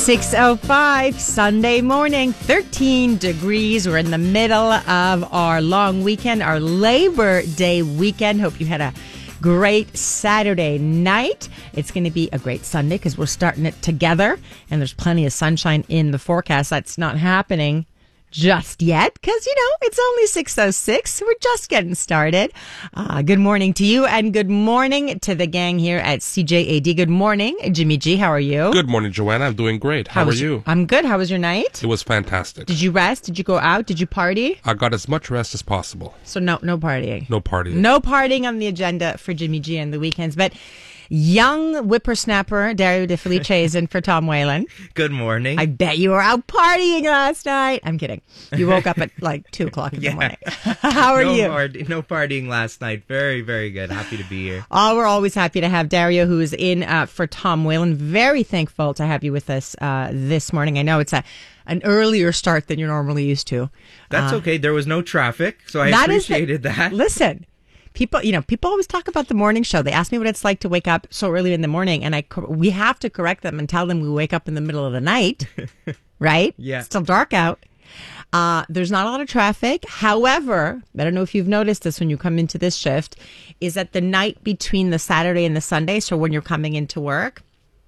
6:05 Sunday morning, 13 degrees. We're in the middle of our long weekend, our Labor Day weekend. Hope you had a great Saturday night. It's going to be a great Sunday because we're starting it together, and there's plenty of sunshine in the forecast. That's not happening just yet because, it's only 6:06. We're just getting started. Good morning to you and good morning to the gang here at CJAD. Good morning, Jimmy G. How are you? Good morning, Joanna. I'm doing great. How are you? I'm good. How was your night? It was fantastic. Did you rest? Did you go out? Did you party? I got as much rest as possible. So no partying. No partying. No partying on the agenda for Jimmy G on the weekends. But young whippersnapper Dario De Felice is in for Tom Whalen. Good morning. I bet you were out partying last night. I'm kidding. You woke up at like 2 o'clock in the morning. How are you? No partying last night. Very, very good. Happy to be here. Oh, we're always happy to have Dario, who is in for Tom Whalen. Very thankful to have you with us this morning. I know it's an earlier start than you're normally used to. That's okay. There was no traffic, so I appreciated that. Listen. People always talk about the morning show. They ask me what it's like to wake up so early in the morning, and we have to correct them and tell them we wake up in the middle of the night, right? Yeah. It's still dark out. There's not a lot of traffic. However, I don't know if you've noticed this when you come into this shift, is that the night between the Saturday and the Sunday, so when you're coming into work,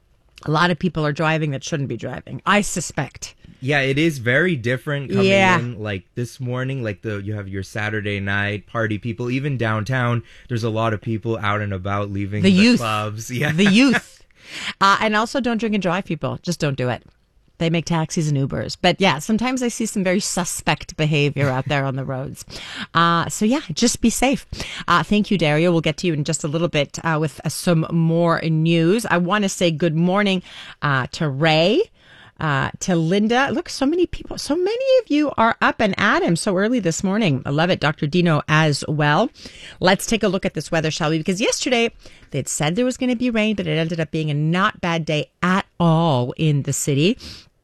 a lot of people are driving that shouldn't be driving, I suspect. Yeah, it is very different coming in, like this morning, you have your Saturday night party people, even downtown, there's a lot of people out and about leaving the youth clubs. Yeah. The youth. And also don't drink and drive, people. Just don't do it. They make taxis and Ubers. But yeah, sometimes I see some very suspect behavior out there on the roads. So yeah, just be safe. Thank you, Dario. We'll get to you in just a little bit with some more news. I want to say good morning to Ray. To Linda. Look, so many people, so many of you are up and at him so early this morning. I love it. Dr. Dino as well. Let's take a look at this weather, shall we? Because yesterday they'd said there was going to be rain, but it ended up being a not bad day at all in the city.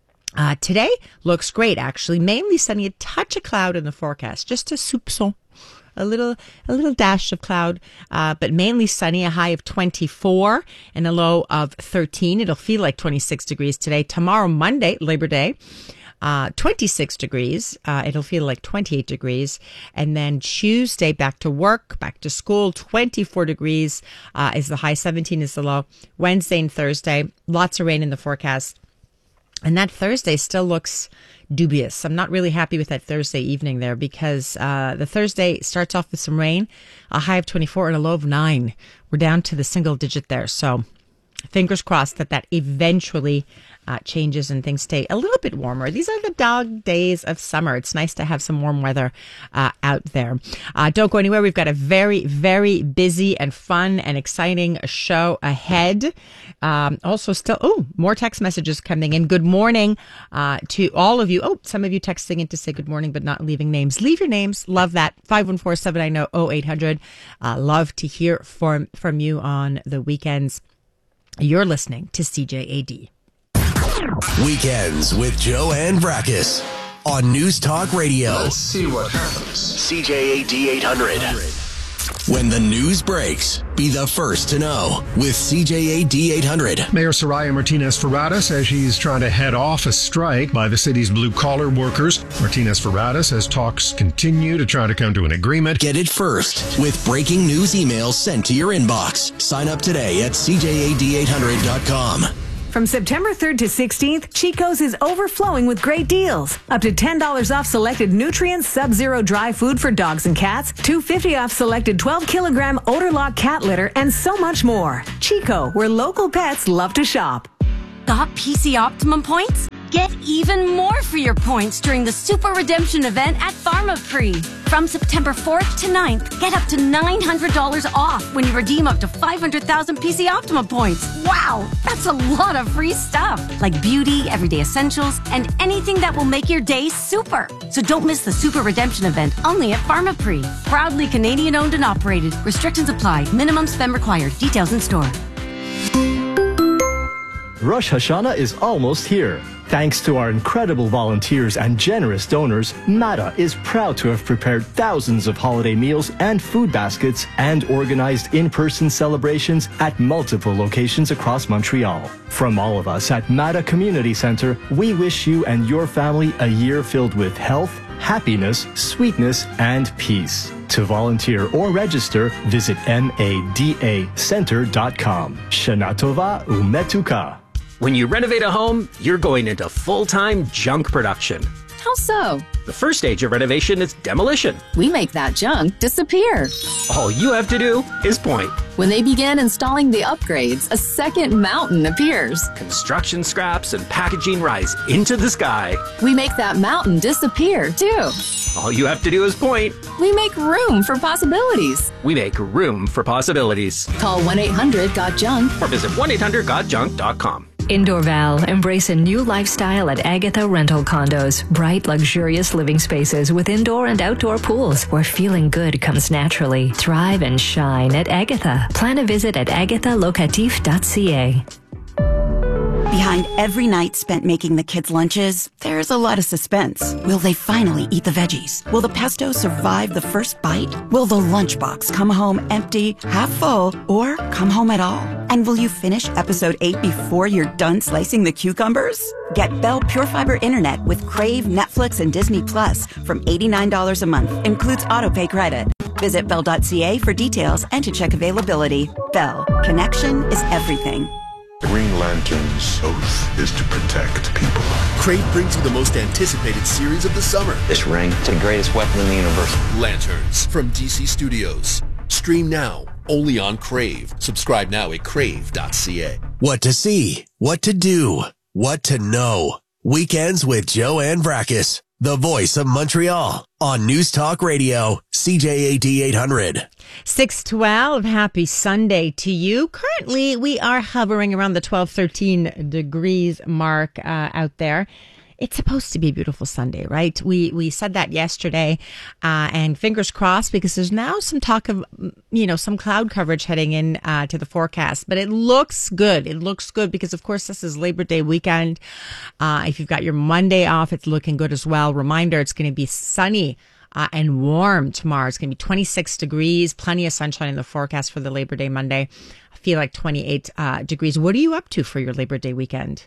Today looks great, actually. Mainly sunny, a touch of cloud in the forecast, just a soupçon. A little dash of cloud, but mainly sunny, a high of 24 and a low of 13. It'll feel like 26 degrees today. Tomorrow, Monday, Labor Day, 26 degrees. It'll feel like 28 degrees. And then Tuesday, back to work, back to school, 24 degrees is the high, 17 is the low. Wednesday and Thursday, lots of rain in the forecast. And that Thursday still looks dubious. I'm not really happy with that Thursday evening there because the Thursday starts off with some rain, a high of 24 and a low of 9. We're down to the single digit there. So fingers crossed that eventually changes and things stay a little bit warmer. These are the dog days of summer. It's nice to have some warm weather out there. Don't go anywhere. We've got a very, very busy and fun and exciting show ahead. Also still, more text messages coming in. Good morning to all of you. Some of you texting in to say good morning, but not leaving names. Leave your names. Love that. 514-790-0800. Love to hear from you on the weekends. You're listening to CJAD. Weekends with Joanne Brakis on News Talk Radio. Let's see what happens. CJAD 800. When the news breaks, be the first to know with CJAD 800. Mayor Soraya Martinez-Ferrada says she's trying to head off a strike by the city's blue-collar workers. Martinez-Ferrada says talks continue to try to come to an agreement. Get it first with breaking news emails sent to your inbox. Sign up today at CJAD800.com. From September 3rd to 16th, Chico's is overflowing with great deals. Up to $10 off selected Nutrients Sub-Zero dry food for dogs and cats, $2.50 off selected 12-kilogram Odor Lock cat litter, and so much more. Chico, where local pets love to shop. Got PC Optimum points? Get even more for your points during the Super Redemption event at Pharmaprix. From September 4th to 9th, get up to $900 off when you redeem up to 500,000 PC Optimum points. Wow, that's a lot of free stuff, like beauty, everyday essentials, and anything that will make your day super. So don't miss the Super Redemption event only at Pharmaprix. Proudly Canadian owned and operated. Restrictions apply. Minimum spend required. Details in store. Rosh Hashanah is almost here. Thanks to our incredible volunteers and generous donors, MATA is proud to have prepared thousands of holiday meals and food baskets and organized in-person celebrations at multiple locations across Montreal. From all of us at MATA Community Center, we wish you and your family a year filled with health, happiness, sweetness, and peace. To volunteer or register, visit madacenter.com. Shana Tova umetuka. When you renovate a home, you're going into full-time junk production. How so? The first stage of renovation is demolition. We make that junk disappear. All you have to do is point. When they begin installing the upgrades, a second mountain appears. Construction scraps and packaging rise into the sky. We make that mountain disappear, too. All you have to do is point. We make room for possibilities. We make room for possibilities. Call 1-800-GOT-JUNK or visit 1-800-GOT-JUNK.com. In Dorval, embrace a new lifestyle at Agatha Rental Condos. Bright, luxurious living spaces with indoor and outdoor pools where feeling good comes naturally. Thrive and shine at Agatha. Plan a visit at agathalocatif.ca. Behind every night spent making the kids' lunches, there's a lot of suspense. Will they finally eat the veggies? Will the pesto survive the first bite? Will the lunchbox come home empty, half full, or come home at all? And will you finish episode 8 before you're done slicing the cucumbers? Get Bell Pure Fiber Internet with Crave, Netflix, and Disney Plus from $89 a month. Includes autopay credit. Visit Bell.ca for details and to check availability. Bell. Connection is everything. Green Lantern's oath is to protect people. Crave brings you the most anticipated series of the summer. This ring, it's the greatest weapon in the universe. Lanterns from DC Studios. Stream now, only on Crave. Subscribe now at crave.ca. What to see, what to do, what to know. Weekends with Joanne Brakis, the voice of Montreal, on News Talk Radio, CJAD 800. 6:12, happy Sunday to you. Currently, we are hovering around the 12-13 degrees mark out there. It's supposed to be a beautiful Sunday, right? We said that yesterday, and fingers crossed, because there's now some talk of, some cloud coverage heading in to the forecast. But it looks good. It looks good because, of course, this is Labor Day weekend. If you've got your Monday off, it's looking good as well. Reminder, it's going to be sunny and warm tomorrow. It's going to be 26 degrees, plenty of sunshine in the forecast for the Labor Day Monday. I feel like 28 degrees. What are you up to for your Labor Day weekend?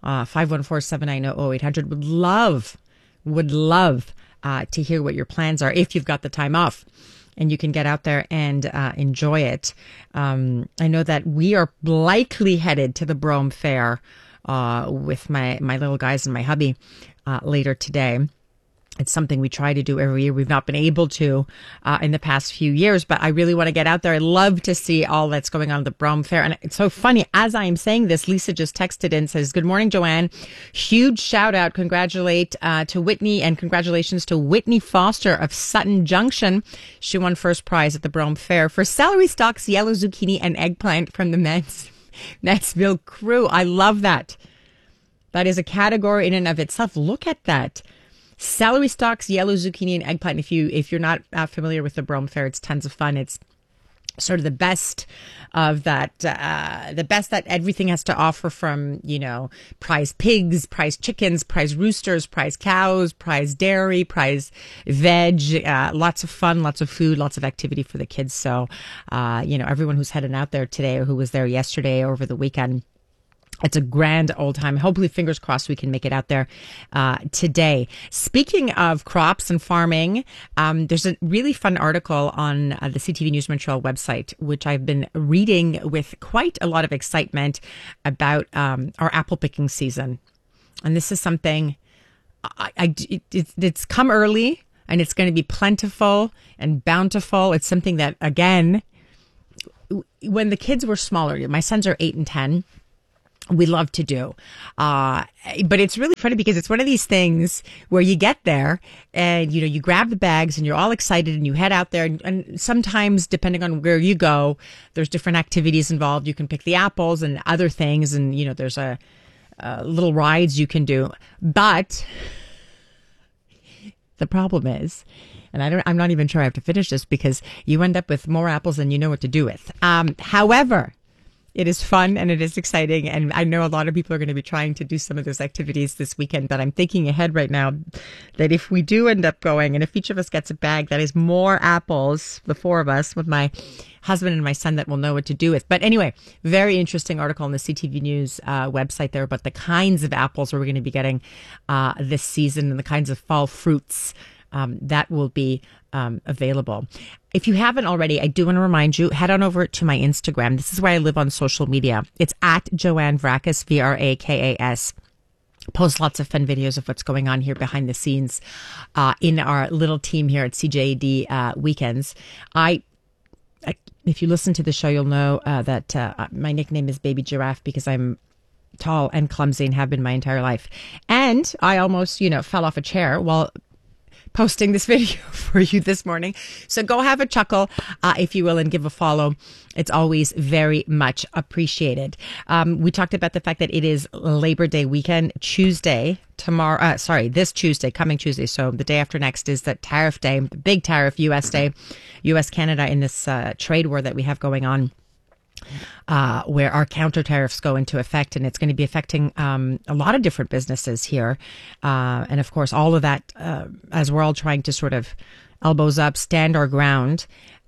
514-790-0800. Would love to hear what your plans are if you've got the time off and you can get out there and enjoy it. I know that we are likely headed to the Brome Fair with my little guys and my hubby later today. It's something we try to do every year. We've not been able to in the past few years, but I really want to get out there. I love to see all that's going on at the Brome Fair. And it's so funny. As I am saying this, Lisa just texted in, says, "Good morning, Joanne. Huge shout out. Congratulate to Whitney, and congratulations to Whitney Foster of Sutton Junction. She won first prize at the Brome Fair for celery stalks, yellow zucchini, and eggplant from the Mansville crew." I love that. That is a category in and of itself. Look at that. Celery stalks, yellow zucchini, and eggplant. If you're not familiar with the Brome Fair, it's tons of fun. It's sort of the best of that, the best that everything has to offer, from, prize pigs, prize chickens, prize roosters, prize cows, prize dairy, prize veg, lots of fun, lots of food, lots of activity for the kids. So, everyone who's heading out there today or who was there yesterday or over the weekend, it's a grand old time. Hopefully, fingers crossed, we can make it out there today. Speaking of crops and farming, there's a really fun article on the CTV News Montreal website, which I've been reading with quite a lot of excitement about our apple picking season. And this is something, it's come early, and it's going to be plentiful and bountiful. It's something that, again, when the kids were smaller, my sons are 8 and 10, we love to do. But it's really funny because it's one of these things where you get there and, you grab the bags and you're all excited and you head out there. And sometimes, depending on where you go, there's different activities involved. You can pick the apples and other things. And, there's a little rides you can do. But the problem is, and I'm not even sure I have to finish this because you end up with more apples than you know what to do with. However, It is fun and it is exciting. And I know a lot of people are going to be trying to do some of those activities this weekend. But I'm thinking ahead right now that if we do end up going and if each of us gets a bag, that is more apples, the four of us, with my husband and my son, that will know what to do with. But anyway, very interesting article on the CTV News website there about the kinds of apples we're going to be getting this season and the kinds of fall fruits that will be available. If you haven't already, I do want to remind you, head on over to my Instagram. This is where I live on social media. It's at Joanne Vrakas, Vrakas. Post lots of fun videos of what's going on here behind the scenes in our little team here at CJAD Weekends. If you listen to the show, you'll know that my nickname is Baby Giraffe because I'm tall and clumsy and have been my entire life. And I almost, fell off a chair while posting this video for you this morning. So go have a chuckle, if you will, and give a follow. It's always very much appreciated. We talked about the fact that it is Labor Day weekend. This Tuesday, coming Tuesday. So the day after next is that tariff day, the big tariff U.S. day, U.S.-Canada in this trade war that we have going on. Where our counter tariffs go into effect, and it's going to be affecting a lot of different businesses here. And of course, all of that, as we're all trying to sort of elbows up, stand our ground,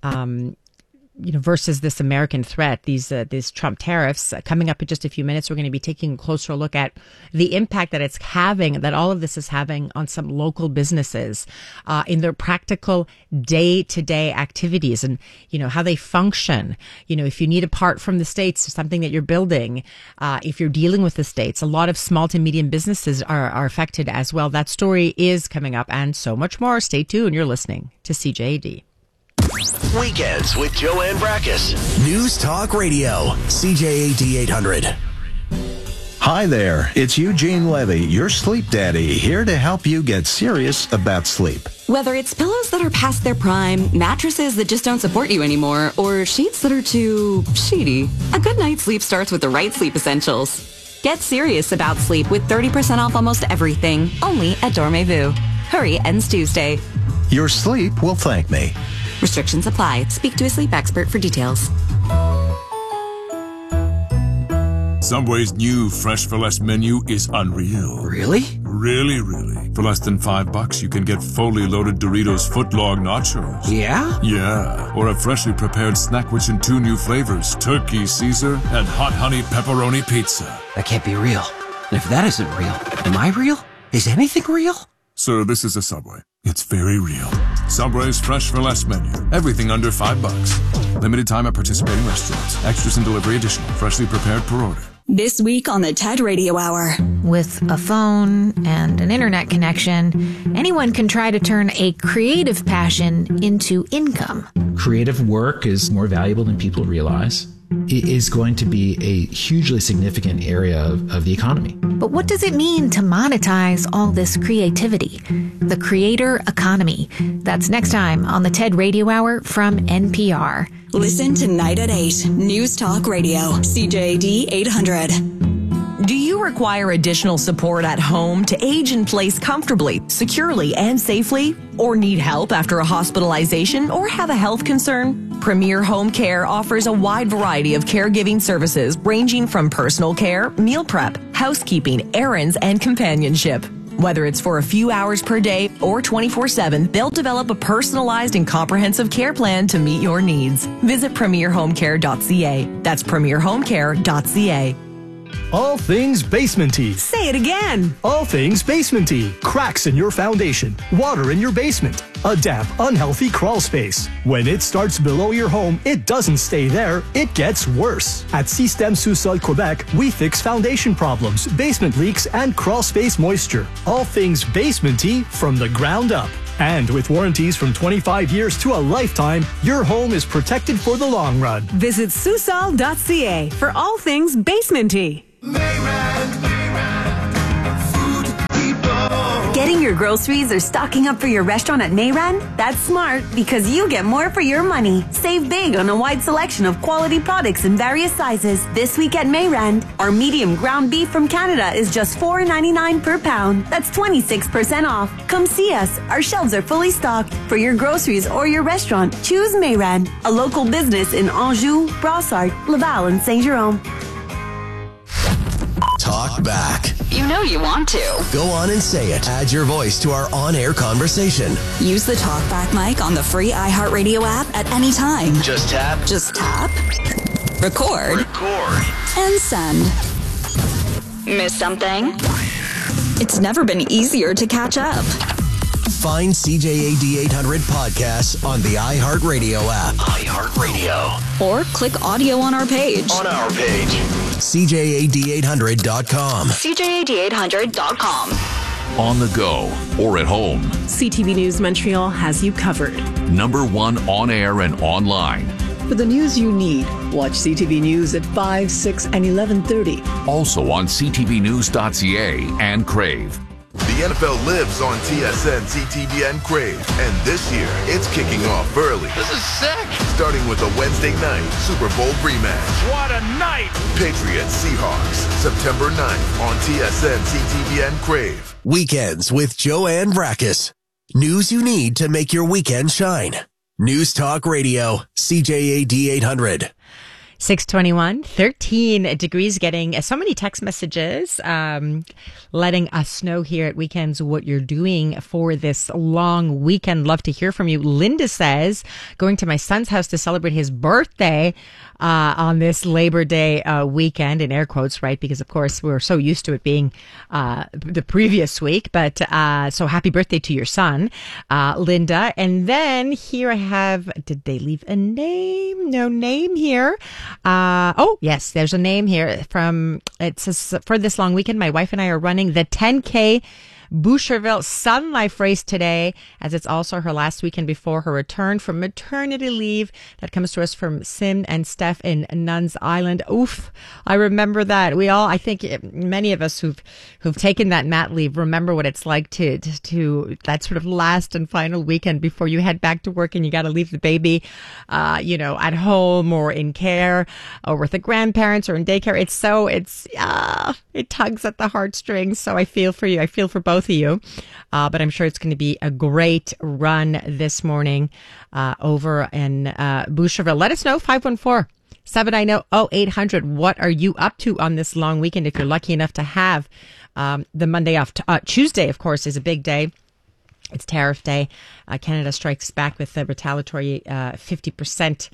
versus this American threat, these Trump tariffs. Coming up in just a few minutes, we're going to be taking a closer look at the impact that all of this is having on some local businesses in their practical day-to-day activities and, how they function. If you need a part from the States, something that you're building, if you're dealing with the States, a lot of small to medium businesses are affected as well. That story is coming up and so much more. Stay tuned. You're listening to CJAD. Weekends with Joanne Vrakas. News Talk Radio, CJAD 800. Hi there, it's Eugene Levy, your sleep daddy, here to help you get serious about sleep. Whether it's pillows that are past their prime, mattresses that just don't support you anymore, or sheets that are too sheety, a good night's sleep starts with the right sleep essentials. Get serious about sleep with 30% off almost everything, only at Dormez-vous. Hurry, ends Tuesday. Your sleep will thank me. Restrictions apply. Speak to a sleep expert for details. Subway's new Fresh for Less menu is unreal. Really? Really. For less than $5, you can get fully loaded Doritos footlong nachos. Yeah? Yeah. Or a freshly prepared snack rich in 2 new flavors, Turkey Caesar and Hot Honey Pepperoni Pizza. That can't be real. And if that isn't real, am I real? Is anything real? Sir, this is a Subway. It's very real. Subway's Fresh for Less menu. Everything under $5. Limited time at participating restaurants. Extras and delivery additional. Freshly prepared per order. This week on the TED Radio Hour. With a phone and an internet connection, anyone can try to turn a creative passion into income. Creative work is more valuable than people realize. It is going to be a hugely significant area of the economy. But what does it mean to monetize all this creativity? The creator economy. That's next time on the TED Radio Hour from NPR. Listen tonight at 8. News Talk Radio, CJAD 800. Do you require additional support at home to age in place comfortably, securely, and safely? Or need help after a hospitalization or have a health concern? Premier Home Care offers a wide variety of caregiving services ranging from personal care, meal prep, housekeeping, errands, and companionship. Whether it's for a few hours per day or 24/7, they'll develop a personalized and comprehensive care plan to meet your needs. Visit premierhomecare.ca. That's premierhomecare.ca. All things basement-y. Say it again. All things basement-y. Cracks in your foundation. Water in your basement. A damp, unhealthy crawl space. When it starts below your home, it doesn't stay there. It gets worse. At Système Sous-Sol Quebec, we fix foundation problems, basement leaks, and crawl space moisture. All things basement-y from the ground up. And with warranties from 25 years to a lifetime, your home is protected for the long run. Visit Susol.ca for all things basement-y. Getting your your groceries or stocking up for your restaurant at Mayran? That's smart because you get more for your money. Save big on a wide selection of quality products in various sizes. This week at Mayran, our medium ground beef from Canada is just $4.99 per pound. That's 26% off. Come see us. Our shelves are fully stocked. For your groceries or your restaurant, choose Mayran, a local business in Anjou, Brossard, Laval, and Saint-Jérôme. Talk back. You know you want to. Go on and say it. Add your voice to our on-air conversation. Use the TalkBack mic on the free iHeartRadio app at any time. Just tap. Record. And send. Miss something? It's never been easier to catch up. Find CJAD 800 podcasts on the iHeartRadio app. iHeartRadio. Or click audio on our page. CJAD800.com. CJAD800.com. On the go or at home. CTV News Montreal has you covered. #1 on air and online. For the news you need, watch CTV News at 5, 6, and 11:30. Also on ctvnews.ca and Crave. The NFL lives on TSN, CTVN, Crave. And this year, it's kicking off early. This is sick. Starting with a Wednesday night Super Bowl rematch. What a night. Patriots Seahawks, September 9th on TSN, CTVN, Crave. Weekends with Joanne Vrackus. News you need to make your weekend shine. News Talk Radio, CJAD 800. 621, 13 degrees, getting so many text messages letting us know here at Weekends what you're doing for this long weekend. Love to hear from you. Linda says, going to my son's house to celebrate his birthday on this Labor Day weekend, in air quotes, right? Because, of course, we're so used to it being the previous week. But so happy birthday to your son, Linda. And then here I have, did they leave a name? No name here. Oh, yes, there's a name here from, it says, for this long weekend, my wife and I are running the 10K Boucherville Sun Life race today, as it's also her last weekend before her return from maternity leave. That comes to us from Sim and Steph in Nuns Island. Oof, I remember that. We all, I think many of us who've taken that mat leave remember what it's like to that sort of last and final weekend before you head back to work and you got to leave the baby, at home or in care or with the grandparents or in daycare. It tugs at the heartstrings. So I feel for you. I feel for both of you. But I'm sure it's going to be a great run this morning over in Boucherville. Let us know, 514-790-0800. What are you up to on this long weekend if you're lucky enough to have the Monday off? Tuesday, of course, is a big day. It's Tariff Day. Canada strikes back with the retaliatory 50%,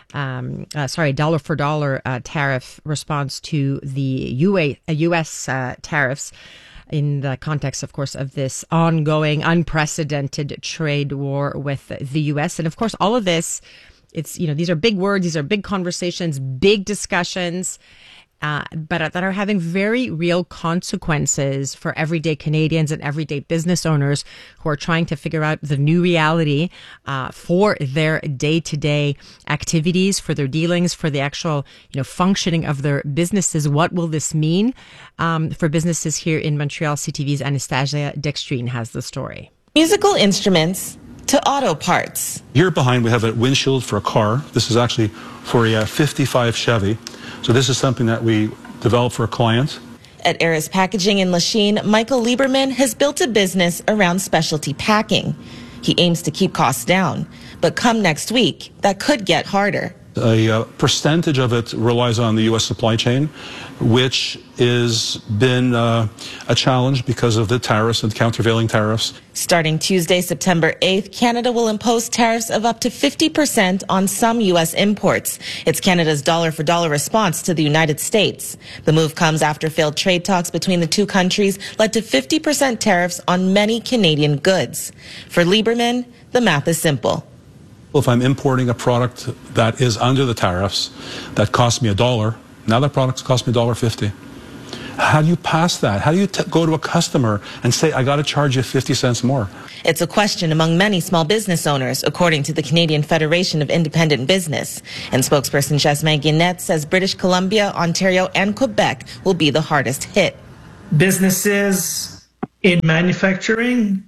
dollar for dollar tariff response to the U.S. Tariffs, in the context, of course, of this ongoing, unprecedented trade war with the U.S. And, of course, all of this, these are big words, these are big conversations, big discussions, but that are having very real consequences for everyday Canadians and everyday business owners who are trying to figure out the new reality for their day-to-day activities, for their dealings, for the actual functioning of their businesses. What will this mean for businesses here in Montreal? CTV's Anastasia Dextrine has the story. Musical instruments to auto parts. Here behind we have a windshield for a car. This is actually for a 55 Chevy. So this is something that we developed for a client. At Eris Packaging in Lachine, Michael Lieberman has built a business around specialty packing. He aims to keep costs down, but come next week, that could get harder. A percentage of it relies on the U.S. supply chain, which has been a challenge because of the tariffs and countervailing tariffs. Starting Tuesday, September 8th, Canada will impose tariffs of up to 50% on some U.S. imports. It's Canada's dollar-for-dollar response to the United States. The move comes after failed trade talks between the two countries led to 50% tariffs on many Canadian goods. For Lieberman, the math is simple. If I'm importing a product that is under the tariffs that costs me $1, now that product costs me $1.50. How do you pass that? How do you go to a customer and say, I got to charge you 50 cents more? It's a question among many small business owners, according to the Canadian Federation of Independent Business. And spokesperson Jasmin Guinette says British Columbia, Ontario, and Quebec will be the hardest hit. Businesses in manufacturing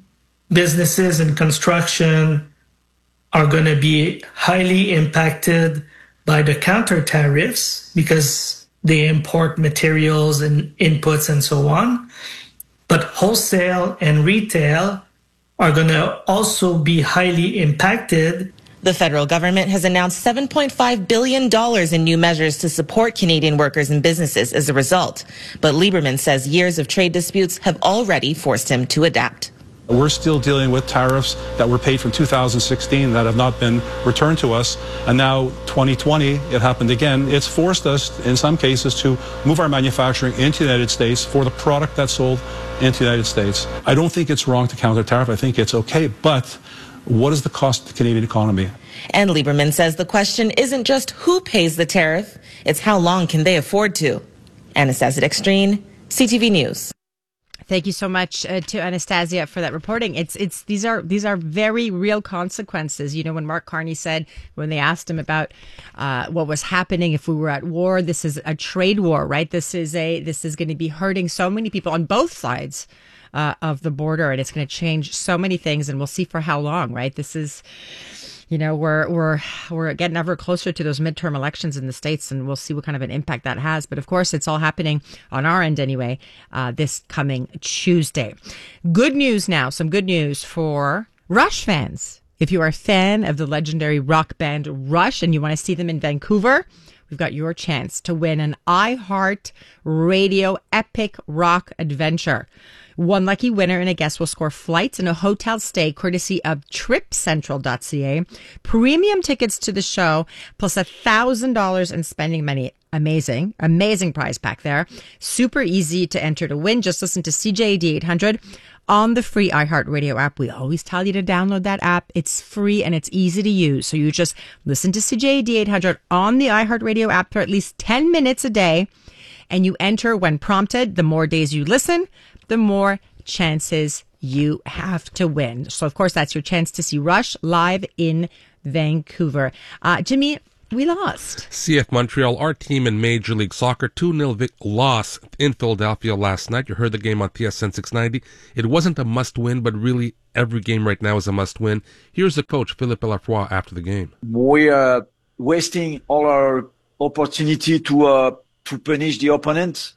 businesses in construction are going to be highly impacted by the counter tariffs because they import materials and inputs and so on. But wholesale and retail are going to also be highly impacted. The federal government has announced $7.5 billion in new measures to support Canadian workers and businesses as a result. But Lieberman says years of trade disputes have already forced him to adapt. We're still dealing with tariffs that were paid from 2016 that have not been returned to us. And now 2020, it happened again. It's forced us, in some cases, to move our manufacturing into the United States for the product that's sold into the United States. I don't think it's wrong to counter tariff. I think it's okay. But what is the cost to the Canadian economy? And Lieberman says the question isn't just who pays the tariff, it's how long can they afford to. Anastasia Dextrine, CTV News. Thank you so much to Anastasia for that reporting. These are very real consequences. You know, when Mark Carney said, when they asked him about what was happening if we were at war, this is a trade war, right? This is going to be hurting so many people on both sides of the border, and it's going to change so many things, and we'll see for how long, right? This is, you know, we're getting ever closer to those midterm elections in the States, and we'll see what kind of an impact that has. But of course, it's all happening on our end anyway, this coming Tuesday. Good news now, some good news for Rush fans. If you are a fan of the legendary rock band Rush and you want to see them in Vancouver, we've got your chance to win an iHeart Radio Epic Rock Adventure. One lucky winner and a guest will score flights and a hotel stay courtesy of TripCentral.ca, premium tickets to the show, plus $1,000 in spending money. Amazing prize pack there. Super easy to enter to win. Just listen to CJAD 800 on the free iHeartRadio app. We always tell you to download that app. It's free and it's easy to use. So you just listen to CJAD 800 on the iHeartRadio app for at least 10 minutes a day, and you enter when prompted. The more days you listen, the more chances you have to win. So, of course, that's your chance to see Rush live in Vancouver. Jimmy, we lost. CF Montreal, our team in Major League Soccer, 2-0 loss in Philadelphia last night. You heard the game on TSN 690. It wasn't a must-win, but really every game right now is a must-win. Here's the coach, Philippe Lafroy, after the game. We are wasting all our opportunity to punish the opponent.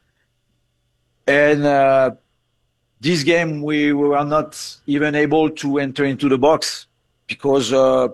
And this game, we were not even able to enter into the box because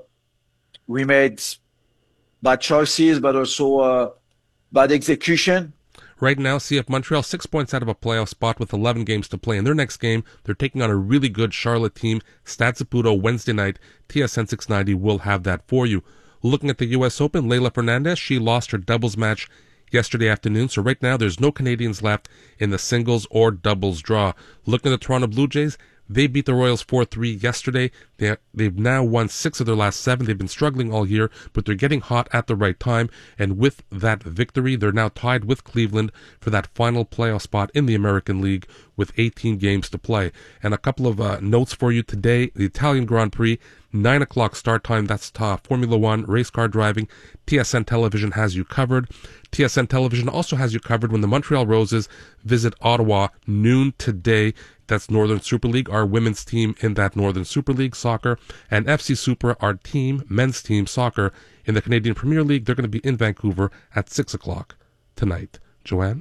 we made bad choices, but also bad execution. Right now, CF Montreal 6 points out of a playoff spot with 11 games to play. In their next game, they're taking on a really good Charlotte team. Stade Saputo Wednesday night. TSN 690 will have that for you. Looking at the U.S. Open, Leylah Fernandez, she lost her doubles match yesterday afternoon, so right now there's no Canadians left in the singles or doubles draw. Looking at the Toronto Blue Jays, they beat the Royals 4-3 yesterday. They've now won 6 of their last 7. They've been struggling all year, but they're getting hot at the right time, and with that victory, they're now tied with Cleveland for that final playoff spot in the American League with 18 games to play. And a couple of notes for you today. The Italian Grand Prix, 9 o'clock start time. That's Formula One, race car driving. TSN Television has you covered. TSN Television also has you covered when the Montreal Roses visit Ottawa noon today. That's Northern Super League, our women's team in that Northern Super League soccer. And FC Super, our team, men's team soccer in the Canadian Premier League. They're going to be in Vancouver at 6 o'clock tonight. Joanne?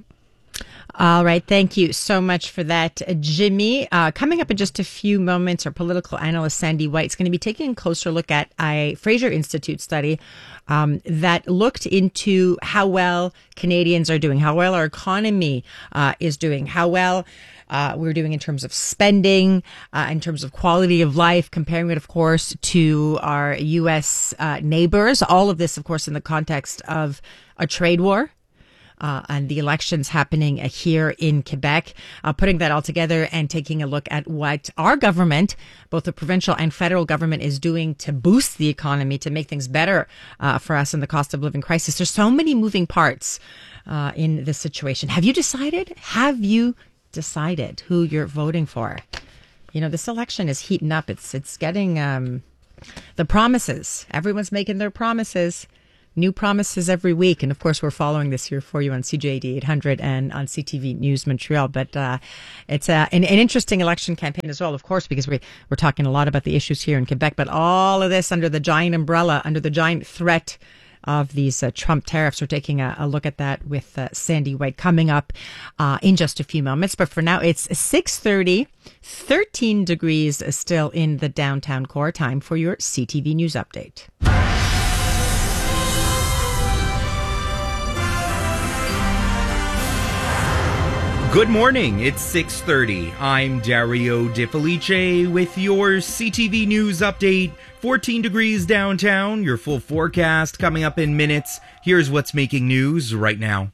All right. Thank you so much for that, Jimmy. Coming up in just a few moments, our political analyst, Sandy White, is going to be taking a closer look at a Fraser Institute study that looked into how well Canadians are doing, how well our economy is doing, how well we're doing in terms of spending, in terms of quality of life, comparing it, of course, to our U.S. neighbors. All of this, of course, in the context of a trade war. And the elections happening here in Quebec, putting that all together and taking a look at what our government, both the provincial and federal government, is doing to boost the economy, to make things better for us in the cost of living crisis. There's so many moving parts in this situation. Have you decided? Have you decided who you're voting for? You know, this election is heating up. It's getting the promises. Everyone's making their promises. New promises every week. And of course, we're following this here for you on CJAD 800 and on CTV News Montreal. But it's an interesting election campaign as well, of course, because we're talking a lot about the issues here in Quebec. But all of this under the giant umbrella, under the giant threat of these Trump tariffs. We're taking a look at that with Sandy White coming up in just a few moments. But for now, it's 6:30, 13 degrees still in the downtown core. Time for your CTV News Update. Good morning, it's 6:30. I'm Dario De Felice with your CTV News Update. 14 degrees downtown, your full forecast coming up in minutes. Here's what's making news right now.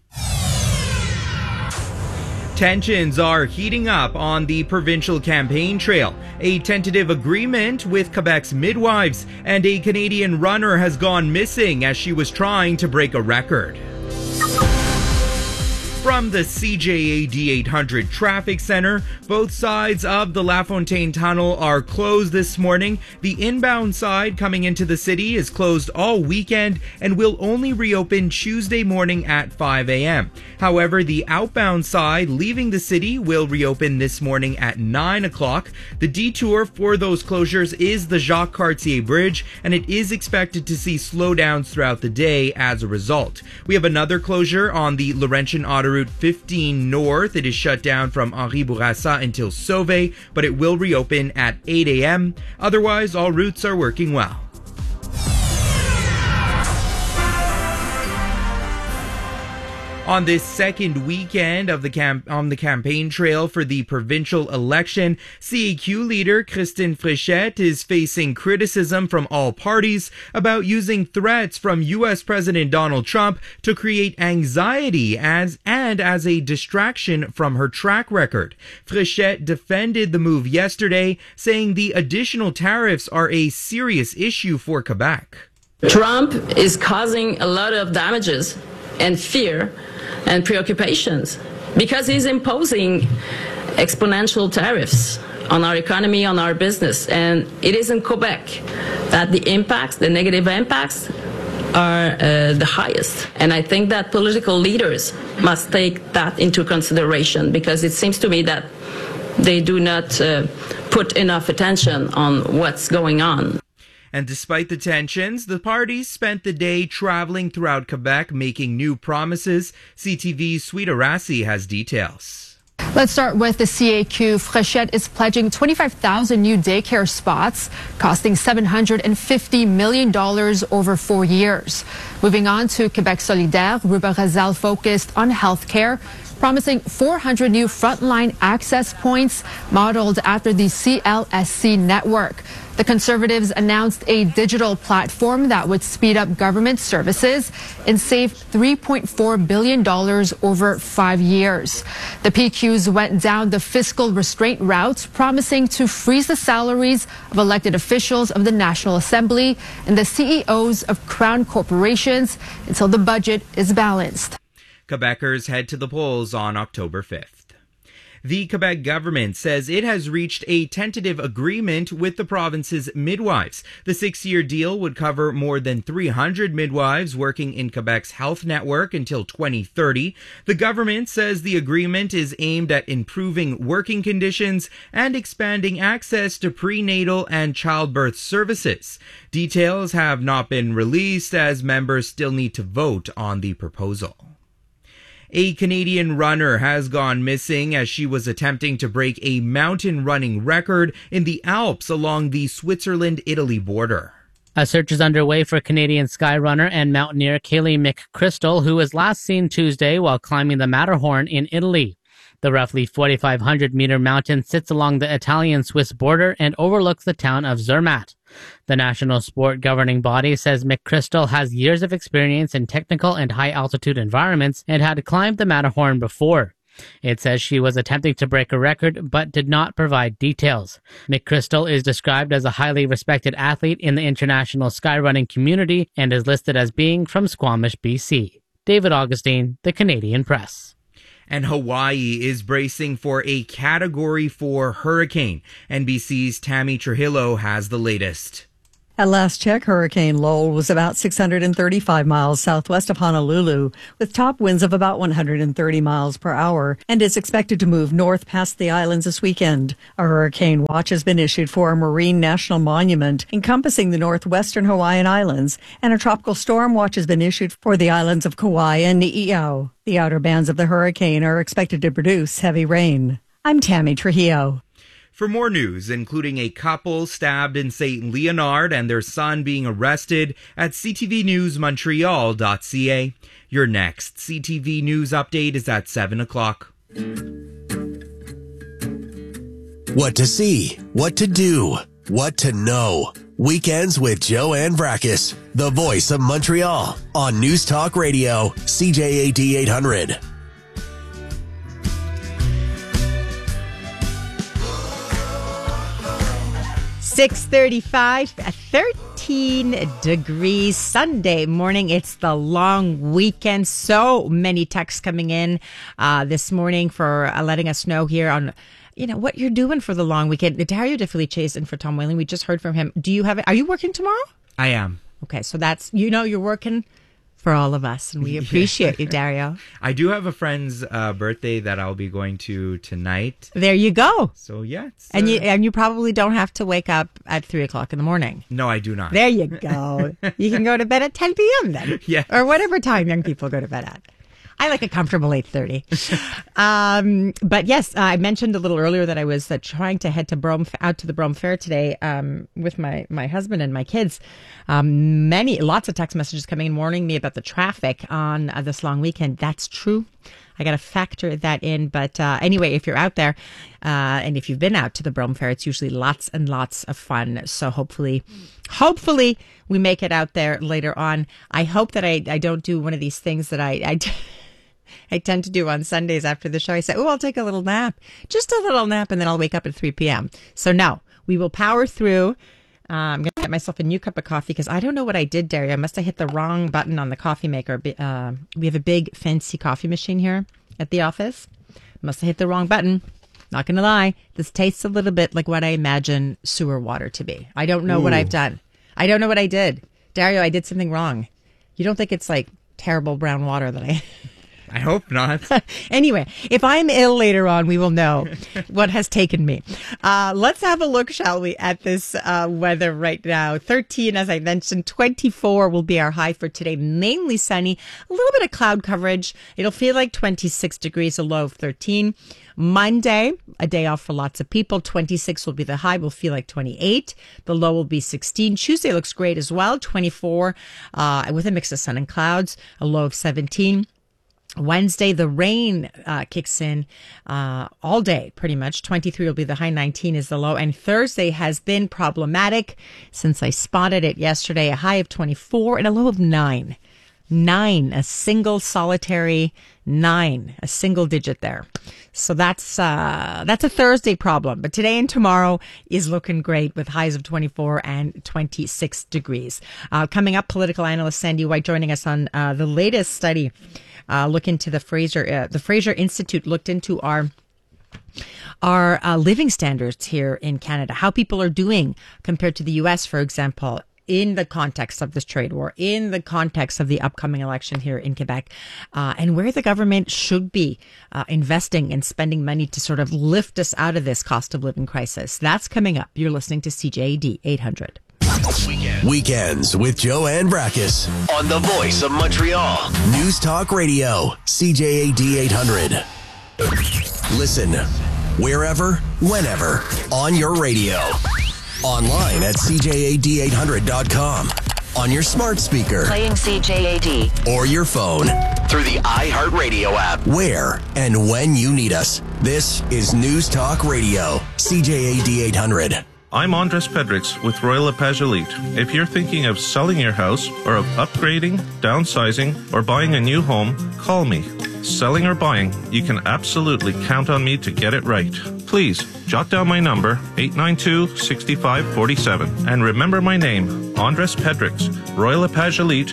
Tensions are heating up on the provincial campaign trail. A tentative agreement with Quebec's midwives and a Canadian runner has gone missing as she was trying to break a record. From the CJAD 800 Traffic Center, both sides of the LaFontaine Tunnel are closed this morning. The inbound side coming into the city is closed all weekend and will only reopen Tuesday morning at 5 a.m. However, the outbound side leaving the city will reopen this morning at 9 o'clock. The detour for those closures is the Jacques Cartier Bridge, and it is expected to see slowdowns throughout the day as a result. We have another closure on the Laurentian Autoroute 15 North. It is shut down from Henri Bourassa until Sauvé, but it will reopen at 8 a.m. Otherwise, all routes are working well. On this second weekend of on the campaign trail for the provincial election, CAQ leader Christine Fréchette is facing criticism from all parties about using threats from U.S. President Donald Trump to create anxiety as a distraction from her track record. Fréchette defended the move yesterday, saying the additional tariffs are a serious issue for Quebec. Trump is causing a lot of damages and fear and preoccupations because he's imposing exponential tariffs on our economy, on our business. And it is in Quebec that the negative impacts are the highest. And I think that political leaders must take that into consideration, because it seems to me that they do not put enough attention on what's going on. And despite the tensions, the parties spent the day traveling throughout Quebec, making new promises. CTV's Sweeta Rassi has details. Let's start with the CAQ. Fréchette is pledging 25,000 new daycare spots, costing $750 million over 4 years. Moving on to Quebec Solidaire, Ruba Razal focused on healthcare, promising 400 new frontline access points modeled after the CLSC network. The Conservatives announced a digital platform that would speed up government services and save $3.4 billion over 5 years. The PQs went down the fiscal restraint route, promising to freeze the salaries of elected officials of the National Assembly and the CEOs of crown corporations until the budget is balanced. Quebecers head to the polls on October 5th. The Quebec government says it has reached a tentative agreement with the province's midwives. The 6-year deal would cover more than 300 midwives working in Quebec's health network until 2030. The government says the agreement is aimed at improving working conditions and expanding access to prenatal and childbirth services. Details have not been released as members still need to vote on the proposal. A Canadian runner has gone missing as she was attempting to break a mountain running record in the Alps along the Switzerland-Italy border. A search is underway for Canadian skyrunner and mountaineer Kaylee McChrystal, who was last seen Tuesday while climbing the Matterhorn in Italy. The roughly 4,500-meter mountain sits along the Italian-Swiss border and overlooks the town of Zermatt. The national sport governing body says McChrystal has years of experience in technical and high-altitude environments and had climbed the Matterhorn before. It says she was attempting to break a record but did not provide details. McChrystal is described as a highly respected athlete in the international skyrunning community and is listed as being from Squamish, BC. David Augustine, The Canadian Press. And Hawaii is bracing for a Category 4 hurricane. NBC's Tammy Trujillo has the latest. At last check, Hurricane Lowell was about 635 miles southwest of Honolulu, with top winds of about 130 miles per hour, and is expected to move north past the islands this weekend. A hurricane watch has been issued for a marine national monument encompassing the northwestern Hawaiian Islands, and a tropical storm watch has been issued for the islands of Kauai and Ni'ihau. The outer bands of the hurricane are expected to produce heavy rain. I'm Tammy Trujillo. For more news, including a couple stabbed in St. Leonard and their son being arrested, at ctvnewsmontreal.ca. Your next CTV News update is at 7 o'clock. What to see, what to do, what to know. Weekends with Joanne Vrackus, the voice of Montreal, on News Talk Radio, CJAD 800. 6:35, 13 degrees Sunday morning. It's the long weekend. So many texts coming in this morning for letting us know here on, what you're doing for the long weekend. Dario De Felice and for Tom Whaling. We just heard from him. Are you working tomorrow? I am. Okay, so that's, you're working for all of us, and we appreciate you, Dario. I do have a friend's birthday that I'll be going to tonight. There you go. So yeah, and you probably don't have to wake up at 3 o'clock in the morning. No, I do not. There you go. You can go to bed at 10 p.m. then, yeah, or whatever time young people go to bed at. I like a comfortable 8:30. But yes, I mentioned a little earlier that I was trying to head to out to the Brome Fair today with my husband and my kids. Lots of text messages coming in warning me about the traffic on this long weekend. That's true. I got to factor that in. But anyway, if you're out there and if you've been out to the Brome Fair, it's usually lots and lots of fun. So hopefully we make it out there later on. I hope that I don't do one of these things that I tend to do on Sundays after the show. I say, I'll take a little nap, just a little nap, and then I'll wake up at 3 p.m. So no, we will power through. I'm going to get myself a new cup of coffee because I don't know what I did, Dario. I must have hit the wrong button on the coffee maker. We have a big fancy coffee machine here at the office. Must have hit the wrong button. Not going to lie. This tastes a little bit like what I imagine sewer water to be. I don't know what I've done. I don't know what I did. Dario, I did something wrong. You don't think it's like terrible brown water that I hope not. Anyway, if I'm ill later on, we will know what has taken me. Let's have a look, shall we, at this weather right now. 13, as I mentioned, 24 will be our high for today. Mainly sunny, a little bit of cloud coverage. It'll feel like 26 degrees, a low of 13. Monday, a day off for lots of people. 26 will be the high. Will feel like 28. The low will be 16. Tuesday looks great as well. 24 with a mix of sun and clouds. A low of 17. Wednesday, the rain kicks in all day, pretty much. 23 will be the high, 19 is the low. And Thursday has been problematic since I spotted it yesterday. A high of 24 and a low of 9. 9, a single solitary 9, a single digit there. So that's a Thursday problem. But today and tomorrow is looking great with highs of 24 and 26 degrees. Coming up, political analyst Sandy White joining us on the latest study. Look into the Fraser Institute looked into our living standards here in Canada, how people are doing compared to the U.S., for example, in the context of this trade war, in the context of the upcoming election here in Quebec, and where the government should be investing and spending money to sort of lift us out of this cost of living crisis. That's coming up. You're listening to CJAD 800. Weekends with Joanne Vrackus on the voice of Montreal. News Talk Radio, CJAD 800. Listen wherever, whenever, on your radio. Online at CJAD800.com. On your smart speaker. Playing CJAD. Or your phone. Through the iHeartRadio app. Where and when you need us. This is News Talk Radio, CJAD 800. I'm Andres Pedrix with Royal LePage Elite. If you're thinking of selling your house or of upgrading, downsizing, or buying a new home, call me. Selling or buying, you can absolutely count on me to get it right. please jot down my number, 892-6547. And remember my name, Andres Pedrix, Royal LePage Elite,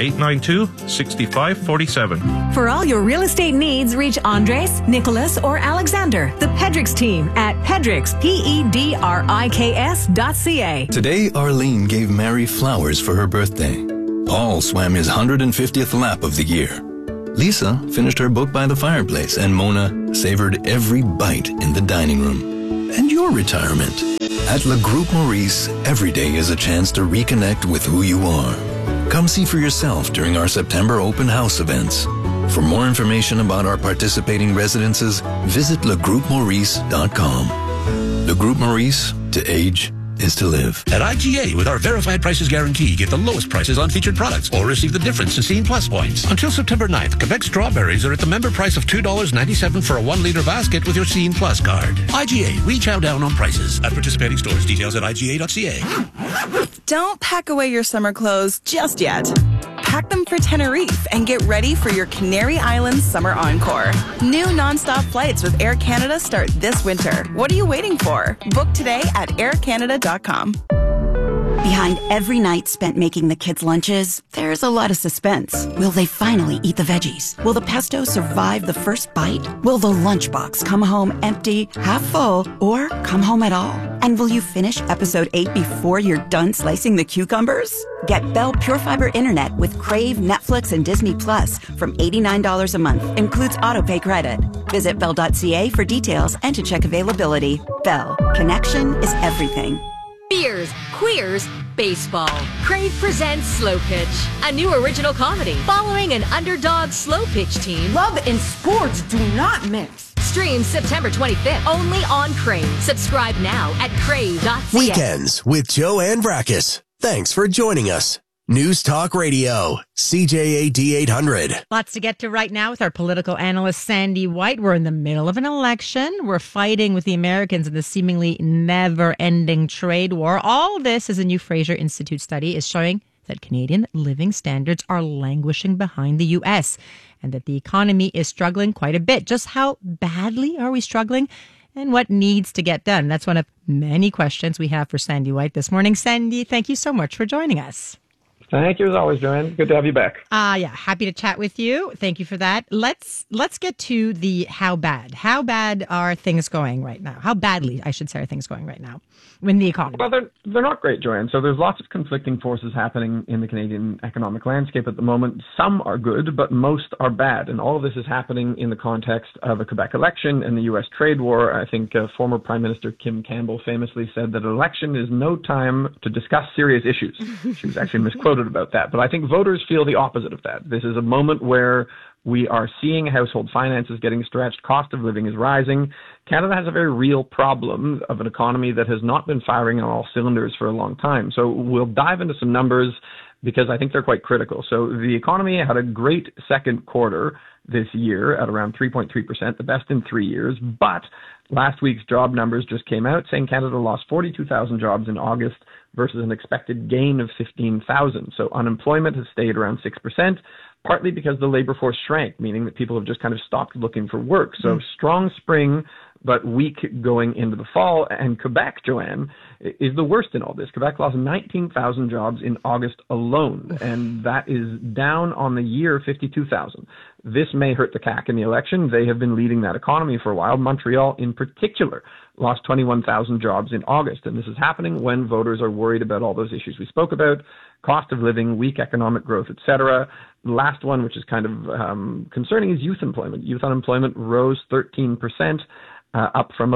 892-6547. For all your real estate needs, reach Andres, Nicholas, or Alexander, the Pedrix team at Pedrix, PEDRIKS.ca. Today, Arlene gave Mary flowers for her birthday. Paul swam his 150th lap of the year. Lisa finished her book by the fireplace, and Mona savored every bite in the dining room. And your retirement. At Le Groupe Maurice, every day is a chance to reconnect with who you are. Come see for yourself during our September open house events. For more information about our participating residences, visit legroupemaurice.com. Le Groupe Maurice, to age is to live. At IGA, with our verified prices guarantee, get the lowest prices on featured products or receive the difference in Scene Plus points. Until September 9th, Quebec strawberries are at the member price of $2.97 for a 1-liter basket with your Scene Plus card. IGA, we chow down on prices. At participating stores, details at IGA.ca. Don't pack away your summer clothes just yet. Pack them for Tenerife and get ready for your Canary Islands summer encore. New nonstop flights with Air Canada start this winter. What are you waiting for? Book today at aircanada.com. Behind every night spent making the kids' lunches, there's a lot of suspense. Will they finally eat the veggies? Will the pesto survive the first bite? Will the lunchbox come home empty, half full, or come home at all? And will you finish episode 8 before you're done slicing the cucumbers? Get Bell Pure Fiber Internet with Crave, Netflix, and Disney Plus from $89 a month. Includes autopay credit. Visit Bell.ca for details and to check availability. Bell. Connection is everything. Beers, queers, baseball. Crave presents Slow Pitch, a new original comedy following an underdog slow pitch team. Love and sports do not mix. Stream September 25th only on Crave. Subscribe now at crave.ca. Weekends with Joanne Brackus. Thanks for joining us. News Talk Radio, CJAD 800. Lots to get to right now with our political analyst, Sandy White. We're in the middle of an election. We're fighting with the Americans in the seemingly never-ending trade war. All this, as a new Fraser Institute study is showing, that Canadian living standards are languishing behind the U.S. and that the economy is struggling quite a bit. Just how badly are we struggling? And what needs to get done? That's one of many questions we have for Sandy White this morning. Sandy, thank you so much for joining us. Thank you as always, Joanne. Good to have you back. Yeah, happy to chat with you. Thank you for that. Let's get to the how bad. How bad are things going right now? How badly, I should say, are things going right now in the economy? Well, they're not great, Joanne. So there's lots of conflicting forces happening in the Canadian economic landscape at the moment. Some are good, but most are bad. And all of this is happening in the context of a Quebec election and the U.S. trade war. I think former Prime Minister Kim Campbell famously said that an election is no time to discuss serious issues. She was actually misquoted about that. But I think voters feel the opposite of that. This is a moment where we are seeing household finances getting stretched. Cost of living is rising. Canada has a very real problem of an economy that has not been firing on all cylinders for a long time. So we'll dive into some numbers because I think they're quite critical. So the economy had a great second quarter this year at around 3.3%, the best in 3 years. But last week's job numbers just came out saying Canada lost 42,000 jobs in August versus an expected gain of 15,000. So unemployment has stayed around 6%, partly because the labor force shrank, meaning that people have just kind of stopped looking for work. So strong spring, but weak going into the fall. And Quebec, Joanne, is the worst in all this. Quebec lost 19,000 jobs in August alone, and that is down on the year 52,000. This may hurt the CAQ in the election. They have been leading that economy for a while. Montreal, in particular, lost 21,000 jobs in August, and this is happening when voters are worried about all those issues we spoke about, cost of living, weak economic growth, etc. The last one, which is kind of concerning, is youth employment. Youth unemployment rose 13%. Up from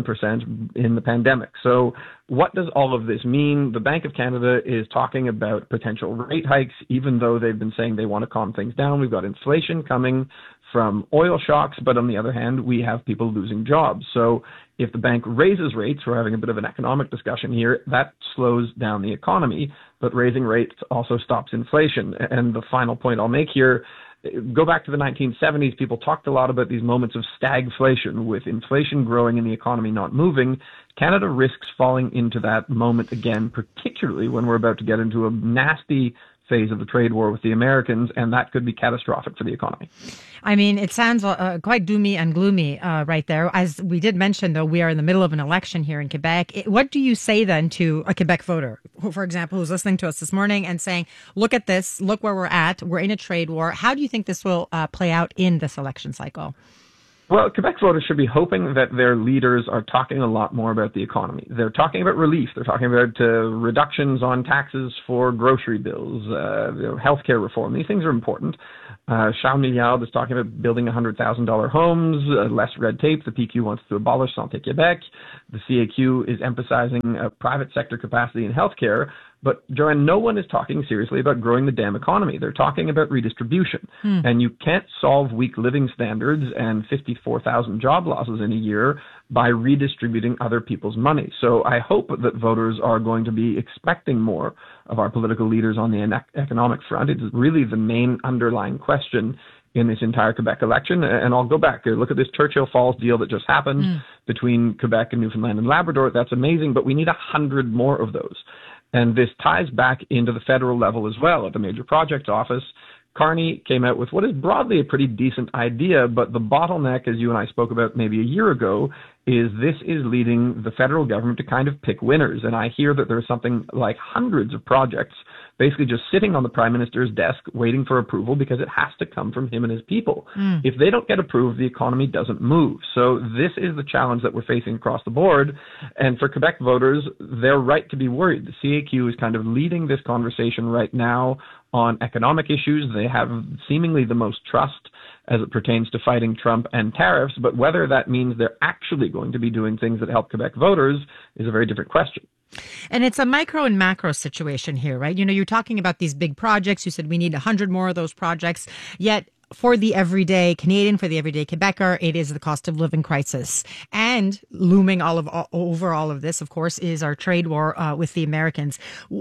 11% in the pandemic. So what does all of this mean? The Bank of Canada is talking about potential rate hikes, even though they've been saying they want to calm things down. We've got inflation coming from oil shocks, but on the other hand, we have people losing jobs. So if the bank raises rates, we're having a bit of an economic discussion here, that slows down the economy, but raising rates also stops inflation. And the final point I'll make here, go back to the 1970s, people talked a lot about these moments of stagflation, with inflation growing and the economy not moving. Canada risks falling into that moment again, particularly when we're about to get into a nasty phase of the trade war with the Americans, and that could be catastrophic for the economy. I mean, it sounds quite doomy and gloomy right there. As we did mention, though, we are in the middle of an election here in Quebec. What do you say then to a Quebec voter, who, for example, who's listening to us this morning and saying, look at this, look where we're at, we're in a trade war. How do you think this will play out in this election cycle? Well, Quebec voters should be hoping that their leaders are talking a lot more about the economy. They're talking about relief. They're talking about reductions on taxes for grocery bills, healthcare reform. These things are important. Charles Milliard is talking about building $100,000 homes, less red tape. The PQ wants to abolish Santé Québec. The CAQ is emphasizing private sector capacity in healthcare. But, Joanne, no one is talking seriously about growing the damn economy. They're talking about redistribution. And you can't solve weak living standards and 54,000 job losses in a year by redistributing other people's money. So I hope that voters are going to be expecting more of our political leaders on the economic front. It is really the main underlying question in this entire Quebec election. And I'll go back. Look at this Churchill Falls deal that just happened between Quebec and Newfoundland and Labrador. That's amazing, but we need 100 more of those. And this ties back into the federal level as well. At the Major Projects Office, Carney came out with what is broadly a pretty decent idea, but the bottleneck, as you and I spoke about maybe a year ago, is this is leading the federal government to kind of pick winners. And I hear that there's something like hundreds of projects basically just sitting on the Prime Minister's desk waiting for approval because it has to come from him and his people. If they don't get approved, the economy doesn't move. So this is the challenge that we're facing across the board. And for Quebec voters, they're right to be worried. The CAQ is kind of leading this conversation right now on economic issues. They have seemingly the most trust as it pertains to fighting Trump and tariffs, but whether that means they're actually going to be doing things that help Quebec voters is a very different question. And it's a micro and macro situation here, right? You know, you're talking about these big projects. You said we need 100 more of those projects, yet for the everyday Canadian, for the everyday Quebecer, it is the cost of living crisis. And looming over all of this, of course, is our trade war with the Americans.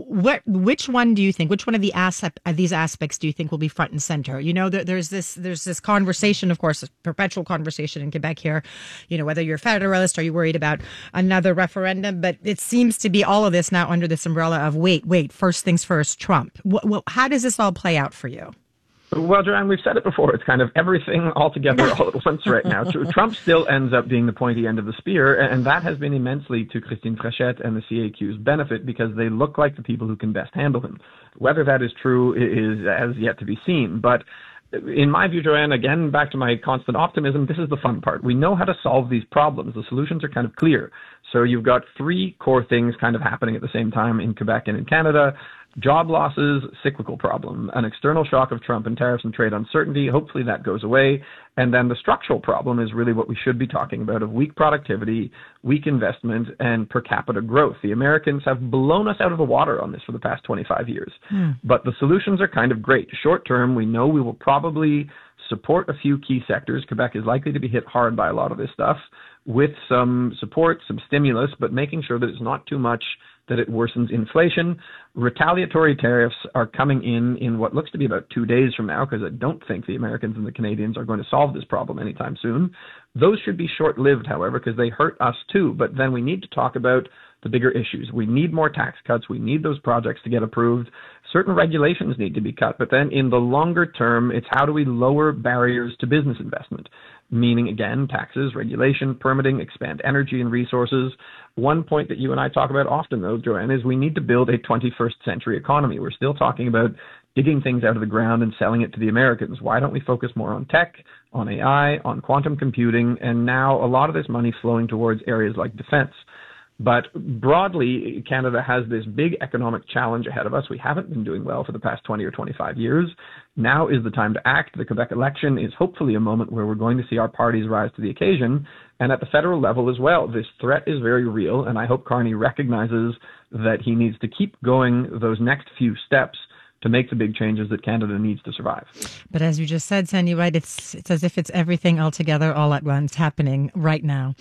Which one do you think, which one of these aspects do you think will be front and center? You know, there's this conversation, of course, a perpetual conversation in Quebec here, you know, whether you're federalist, are you worried about another referendum? But it seems to be all of this now under this umbrella of wait, first things first, Trump. How does this all play out for you? Well, Joanne, we've said it before. It's kind of everything all together all at once right now. Trump still ends up being the pointy end of the spear, and that has been immensely to Christine Fréchette and the CAQ's benefit because they look like the people who can best handle him. Whether that is true is as yet to be seen. But in my view, Joanne, again, back to my constant optimism, this is the fun part. We know how to solve these problems. The solutions are kind of clear. So you've got three core things kind of happening at the same time in Quebec and in Canada. Job losses, cyclical problem, an external shock of Trump and tariffs and trade uncertainty. Hopefully that goes away. And then the structural problem is really what we should be talking about of weak productivity, weak investment, and per capita growth. The Americans have blown us out of the water on this for the past 25 years. But the solutions are kind of great. Short term, we know we will probably support a few key sectors. Quebec is likely to be hit hard by a lot of this stuff with some support, some stimulus, but making sure that it's not too much that it worsens inflation. Retaliatory tariffs are coming in what looks to be about 2 days from now, because I don't think the Americans and the Canadians are going to solve this problem anytime soon. Those should be short-lived, however, because they hurt us too. But then we need to talk about the bigger issues. We need more tax cuts. We need those projects to get approved. Certain regulations need to be cut. But then in the longer term, it's how do we lower barriers to business investment? Meaning, again, taxes, regulation, permitting, expand energy and resources. One point that you and I talk about often, though, Joanne, is we need to build a 21st century economy. We're still talking about digging things out of the ground and selling it to the Americans. Why don't we focus more on tech, on AI, on quantum computing, and now a lot of this money flowing towards areas like defense? But broadly, Canada has this big economic challenge ahead of us. We haven't been doing well for the past 20 or 25 years. Now is the time to act. The Quebec election is hopefully a moment where we're going to see our parties rise to the occasion. And at the federal level as well, this threat is very real. And I hope Carney recognizes that he needs to keep going those next few steps to make the big changes that Canada needs to survive. But as you just said, Sandy White, it's as if it's everything all together, all at once, happening right now.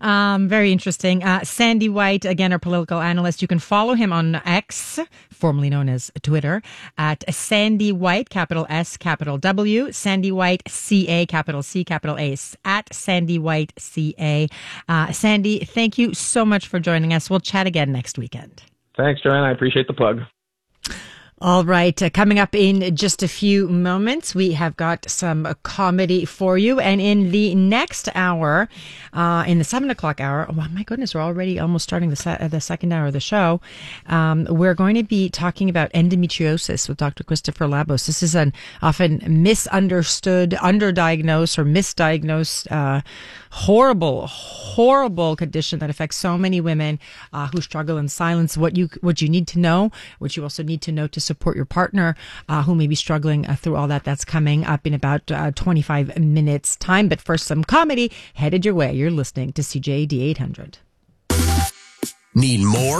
Very interesting. Sandy White, again, our political analyst. You can follow him on X, formerly known as Twitter, at Sandy White, capital S, capital W, Sandy White, CA, capital C, capital A, at Sandy White, CA. Sandy, thank you so much for joining us. We'll chat again next weekend. Thanks, Joanne. I appreciate the plug. All right. Coming up in just a few moments, we have got some comedy for you. And in the next hour, in the 7 o'clock hour, oh my goodness, we're already almost starting the second hour of the show. We're going to be talking about endometriosis with Dr. Christopher Labos. This is an often misunderstood, underdiagnosed or misdiagnosed, horrible condition that affects so many women who struggle in silence. What you need to know, what you also need to know to support your partner who may be struggling through all that. That's coming up in about 25 minutes time. But first, some comedy headed your way. You're listening to CJAD 800. Need more?